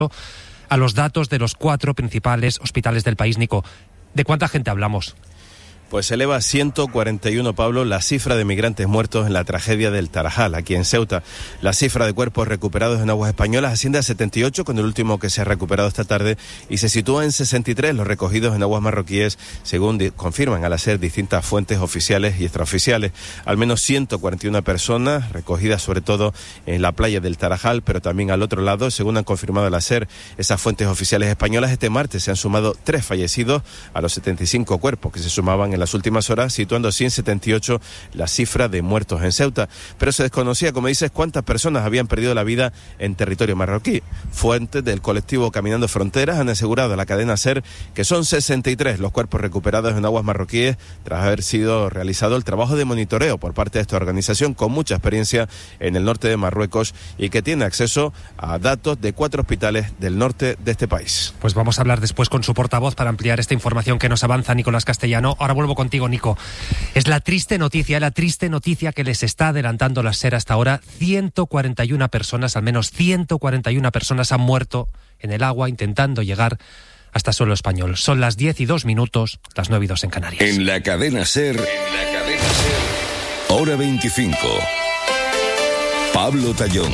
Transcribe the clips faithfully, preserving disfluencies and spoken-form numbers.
a los datos de los cuatro principales hospitales del país. Nico, ¿de cuánta gente hablamos? Pues se eleva a ciento cuarenta y uno, Pablo, la cifra de migrantes muertos en la tragedia del Tarajal, aquí en Ceuta. La cifra de cuerpos recuperados en aguas españolas asciende a setenta y ocho, con el último que se ha recuperado esta tarde, y se sitúa en sesenta y tres los recogidos en aguas marroquíes, según di- confirman al hacer distintas fuentes oficiales y extraoficiales. Al menos ciento cuarenta y una personas recogidas sobre todo en la playa del Tarajal, pero también al otro lado, según han confirmado al hacer esas fuentes oficiales españolas. Este martes se han sumado tres fallecidos a los setenta y cinco cuerpos que se sumaban en las últimas horas, situando así en setenta y ocho la cifra de muertos en Ceuta. Pero se desconocía, como dices, cuántas personas habían perdido la vida en territorio marroquí. Fuentes del colectivo Caminando Fronteras han asegurado a la cadena SER que son sesenta y tres los cuerpos recuperados en aguas marroquíes, tras haber sido realizado el trabajo de monitoreo por parte de esta organización con mucha experiencia en el norte de Marruecos y que tiene acceso a datos de cuatro hospitales del norte de este país. Pues vamos a hablar después con su portavoz para ampliar esta información que nos avanza Nicolás Castellano. Ahora vuelvo contigo, Nico. Es la triste noticia, la triste noticia que les está adelantando la SER hasta ahora. ciento cuarenta y una personas, al menos ciento cuarenta y una personas han muerto en el agua intentando llegar hasta suelo español. Son las diez y dos minutos, las nueve y dos en Canarias. En la cadena SER, en la cadena SER, hora veinticinco. Pablo Tallón.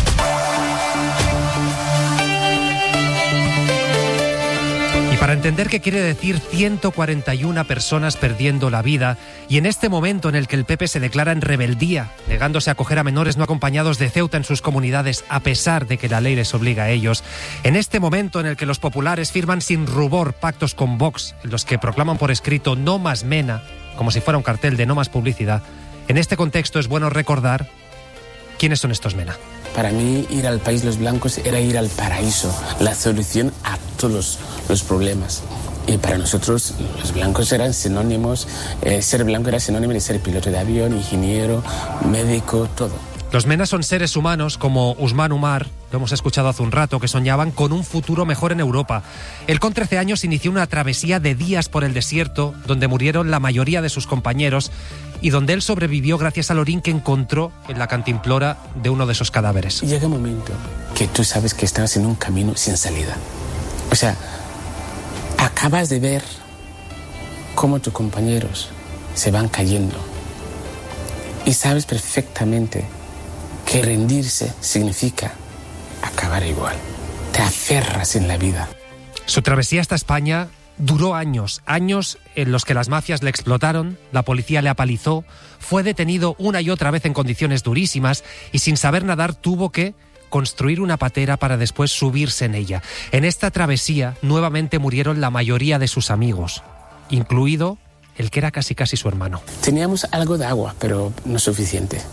Para entender qué quiere decir ciento cuarenta y una personas perdiendo la vida, y en este momento en el que el P P se declara en rebeldía, negándose a acoger a menores no acompañados de Ceuta en sus comunidades, a pesar de que la ley les obliga a ellos, en este momento en el que los populares firman sin rubor pactos con Vox, en los que proclaman por escrito no más Mena, como si fuera un cartel de no más publicidad, en este contexto es bueno recordar quiénes son estos Mena. Para mí, ir al País de los Blancos era ir al paraíso, la solución a todos los problemas. Y para nosotros, los blancos eran sinónimos, eh, ser blanco era sinónimo de ser piloto de avión, ingeniero, médico, todo. Los Mena son seres humanos como Usman Umar, lo hemos escuchado hace un rato, que soñaban con un futuro mejor en Europa. Él con trece años inició una travesía de días por el desierto, donde murieron la mayoría de sus compañeros y donde él sobrevivió gracias al orín que encontró en la cantimplora de uno de esos cadáveres. Llega un momento que tú sabes que estás en un camino sin salida. O sea, acabas de ver cómo tus compañeros se van cayendo y sabes perfectamente que rendirse significa acabar igual. Te aferras en la vida. Su travesía hasta España duró años, años en los que las mafias le explotaron, la policía le apalizó, fue detenido una y otra vez en condiciones durísimas y sin saber nadar tuvo que construir una patera para después subirse en ella. En esta travesía nuevamente murieron la mayoría de sus amigos, incluido el que era casi casi su hermano. Teníamos algo de agua, pero no suficiente.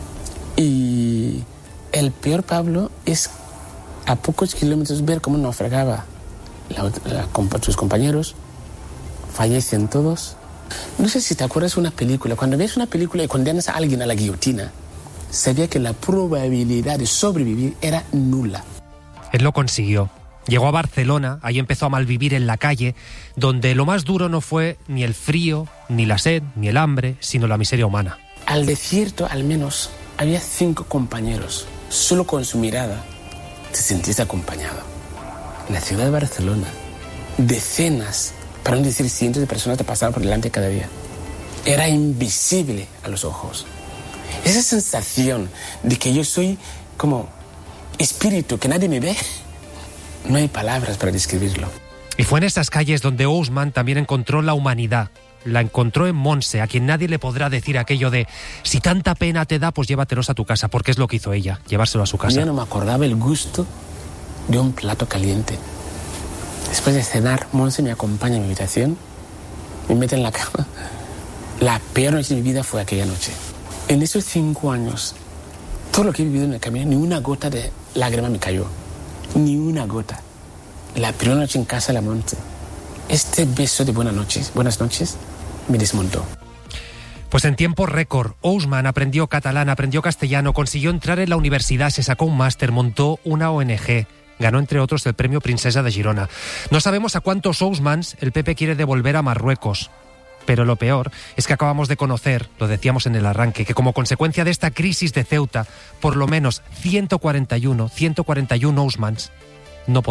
Y el peor, Pablo, es a pocos kilómetros ver cómo naufragaba la, la, sus compañeros, fallecen todos. No sé si te acuerdas de una película. Cuando ves una película y condenas a alguien a la guillotina, sabía que la probabilidad de sobrevivir era nula. Él lo consiguió. Llegó a Barcelona, ahí empezó a malvivir en la calle, donde lo más duro no fue ni el frío, ni la sed, ni el hambre, sino la miseria humana. Al desierto, al menos, había cinco compañeros. Solo con su mirada te sentiste acompañado. En la ciudad de Barcelona, decenas, para no decir cientos de personas te pasaban por delante cada día. Era invisible a los ojos. Esa sensación de que yo soy como espíritu, que nadie me ve, no hay palabras para describirlo. Y fue en esas calles donde Ousman también encontró la humanidad. La encontró en Monse, a quien nadie le podrá decir aquello de si tanta pena te da, pues llévatelos a tu casa, porque es lo que hizo ella, llevárselo a su casa. Yo no me acordaba el gusto de un plato caliente. Después de cenar, Monse me acompaña a mi habitación, me mete en la cama. La peor noche de mi vida fue aquella noche. En esos cinco años, todo lo que he vivido en el camino, ni una gota de lágrima me cayó. Ni una gota. La primera noche en casa de la Monse, este beso de buenas noches, buenas noches, me desmontó. Pues en tiempo récord, Ousman aprendió catalán, aprendió castellano, consiguió entrar en la universidad, se sacó un máster, montó una O N G, ganó entre otros el premio Princesa de Girona. No sabemos a cuántos Ousmans el P P quiere devolver a Marruecos, pero lo peor es que acabamos de conocer, lo decíamos en el arranque, que como consecuencia de esta crisis de Ceuta, por lo menos ciento cuarenta y uno Ousmans no podemos